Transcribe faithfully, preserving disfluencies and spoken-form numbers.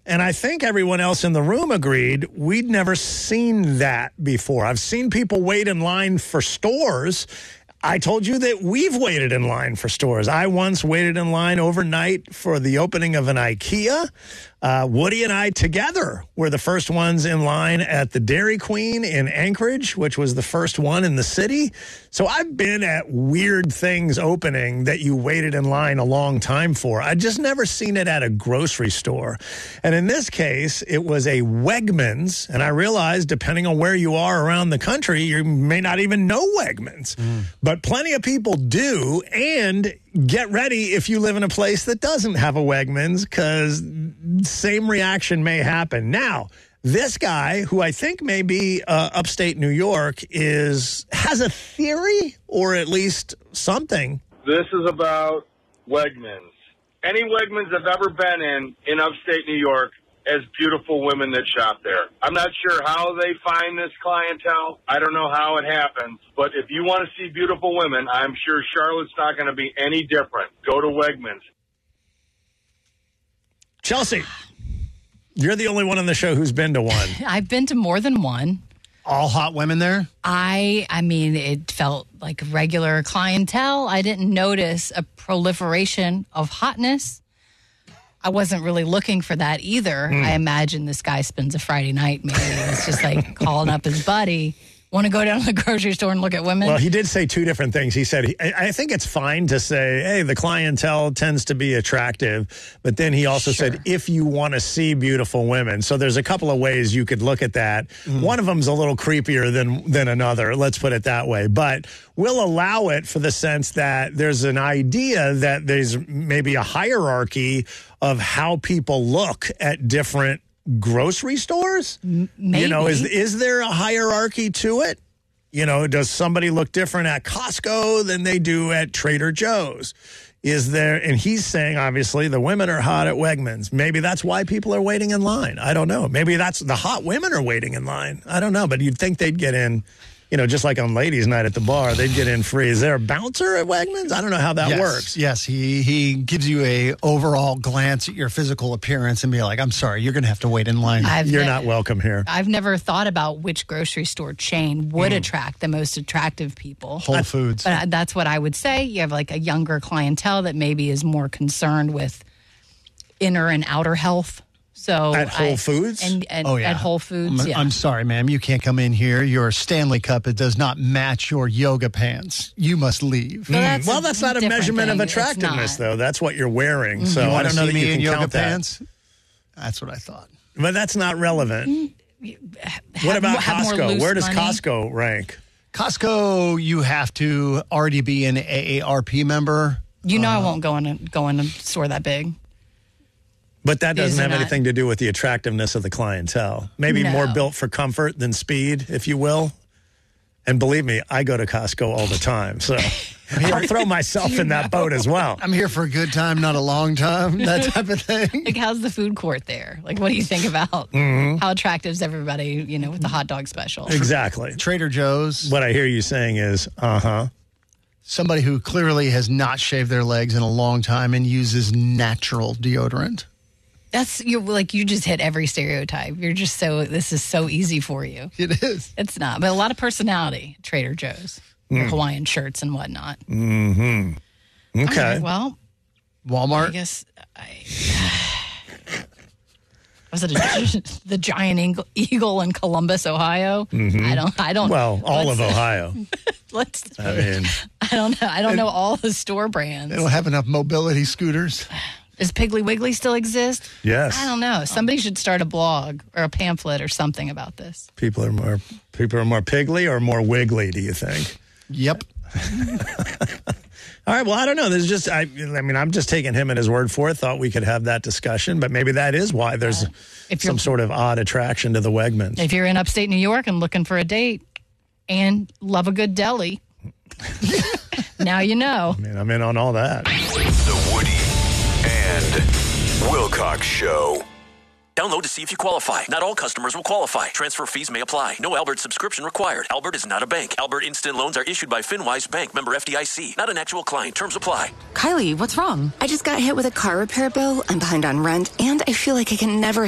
And I think everyone else in the room agreed we'd never seen that before. I've seen people wait in line for stores. I told you that we've waited in line for stores. I once waited in line overnight for the opening of an IKEA. Uh, Woody and I together were the first ones in line at the Dairy Queen in Anchorage, which was the first one in the city. So I've been at weird things opening that you waited in line a long time for. I just never seen it at a grocery store. And in this case, it was a Wegmans. And I realized, depending on where you are around the country, you may not even know Wegmans. Mm. But plenty of people do. And get ready if you live in a place that doesn't have a Wegmans, because same reaction may happen. Now, this guy, who I think may be uh, upstate New York, is has a theory, or at least something. This is about Wegmans. Any Wegmans I've ever been in, in upstate New York, as beautiful women that shop there. I'm not sure how they find this clientele. I don't know how it happens. But if you want to see beautiful women, I'm sure Charlotte's not going to be any different. Go to Wegmans. Chelsea, you're the only one on the show who's been to one. I've been to more than one. All hot women there? I I mean, it felt like regular clientele. I didn't notice a proliferation of hotness. I wasn't really looking for that either. Mm. I imagine this guy spends a Friday night, maybe. It's just like calling up his buddy. Want to go down to the grocery store and look at women? Well, he did say two different things. He said, he, I think it's fine to say, hey, the clientele tends to be attractive. But then he also sure. said, if you want to see beautiful women. So there's a couple of ways you could look at that. Mm. One of them's a little creepier than, than another. Let's put it that way. But we'll allow it for the sense that there's an idea that there's maybe a hierarchy of how people look at different grocery stores. Maybe. You know, is is there a hierarchy to it? You know, does somebody look different at Costco than they do at Trader Joe's? Is there, and he's saying, obviously, the women are hot at Wegmans. Maybe that's why people are waiting in line. I don't know. Maybe that's the hot women are waiting in line. I don't know, but you'd think they'd get in, you know, just like on ladies' night at the bar, they'd get in free. Is there a bouncer at Wegmans? I don't know how that yes, works. Yes, he he gives you a overall glance at your physical appearance and be like, I'm sorry, you're going to have to wait in line. I've you're ne- not welcome here. I've never thought about which grocery store chain would mm. attract the most attractive people. Whole Foods. But that's what I would say. You have like a younger clientele that maybe is more concerned with inner and outer health. So at Whole I, Foods? And, and oh, yeah. At Whole Foods, I'm, yeah. I'm sorry, ma'am. You can't come in here. Your Stanley Cup, it does not match your yoga pants. You must leave. Well, that's, well, that's not a measurement thing. of attractiveness, though. That's what you're wearing. So you I don't know that you can in yoga count pants? that. That's what I thought. But that's not relevant. Have, what about have Costco? Where does money? Costco rank? Costco, you have to already be an A A R P member. You know uh, I won't go in a, go in a store that big. But that doesn't These have are not- anything to do with the attractiveness of the clientele. Maybe No. more built for comfort than speed, if you will. And believe me, I go to Costco all the time. So I'll throw myself in that boat as well. I'm here for a good time, not a long time, that type of thing. Like, how's the food court there? Like, what do you think about Mm-hmm. how attractive is everybody, you know, with the hot dog special? Exactly. Trader Joe's. What I hear you saying is, uh-huh. Somebody who clearly has not shaved their legs in a long time and uses natural deodorant. That's you like you just hit every stereotype. You're just so this is so easy for you. It is. It's not, but a lot of personality. at Trader Joe's, mm. Hawaiian shirts and whatnot. Mm-hmm. Okay. Right, well, Walmart. I guess I was it a, the giant eagle, eagle in Columbus, Ohio. Mm-hmm. I don't. I don't. Well, all let's- of Ohio. Let's. I mean, I don't know. I don't know all the store brands. They don't have enough mobility scooters. Does Piggly Wiggly still exist? Yes. I don't know. Somebody should start a blog or a pamphlet or something about this. People are more people are more piggly or more wiggly, do you think? Yep. All right, well, I don't know. There's just, I, I mean, I'm just taking him at his word for it. Thought we could have that discussion, but maybe that is why there's Uh, if some you're- sort of odd attraction to the Wegmans. If you're in upstate New York and looking for a date and love a good deli, now you know. I mean, I'm in on all that. The Woody and Wilcox Show. Download to see if you qualify. Not all customers will qualify. Transfer fees may apply. No Albert subscription required. Albert is not a bank. Albert Instant Loans are issued by FinWise Bank, member F D I C. Not an actual client. Terms apply. Kylie, what's wrong? I just got hit with a car repair bill. I'm behind on rent, and I feel like I can never